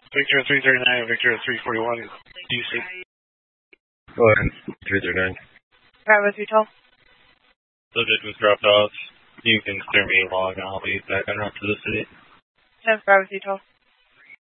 Victor 339, Victor 341, DC. Go ahead, 339. Bravo 312. Subject was dropped off. You can clear me along and I'll be back en route to the city. 10 Bravo 312.